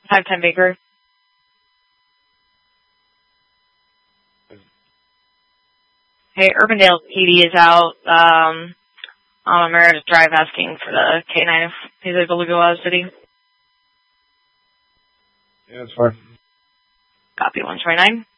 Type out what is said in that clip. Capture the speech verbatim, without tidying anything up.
five ten Baker. Hey, Urbandale P D is out. Um, on Meredith Drive asking for the K nine if he's able to go out of city. Yeah, that's fine. Copy one twenty-nine.